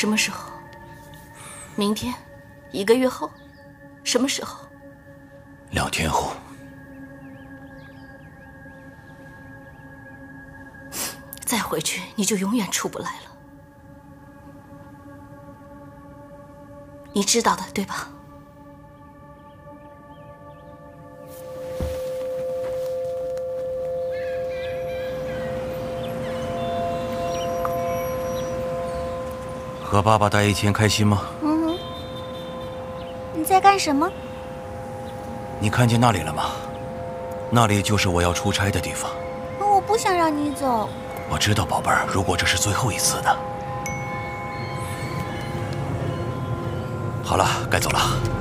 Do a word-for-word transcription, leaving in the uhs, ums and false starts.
什么时候？明天？一个月后？什么时候？ 两天后。 再回去，你就永远出不来了。你知道的，对吧？ 和爸爸待一天开心吗？ 嗯哼。你在干什么？ 你看见那里了吗？那里就是我要出差的地方。 我不想让你走。 我知道，宝贝儿，如果这是最后一次的。好了，该走了。